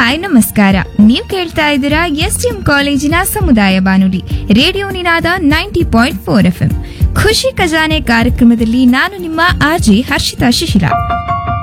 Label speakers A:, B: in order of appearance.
A: Hi ನಮಸ್ಕಾರ. ನೀವು ಕೇಳ್ತಾ ಇದ್ದೀರಾ ಎಸ್ಟಿಎಂ ಕಾಲೇಜಿನ ಸಮುದಾಯ ಬಾನುಲಿ ರೇಡಿಯೋ ನಿನಾದ 90.4 FM. ಖುಷಿ ಖಜಾನೆ ಕಾರ್ಯಕ್ರಮದಲ್ಲಿ ನಾನು ನಿಮ್ಮ ಆರ್ಜೆ ಹರ್ಷಿತಾ ಶಿಶಿಲ.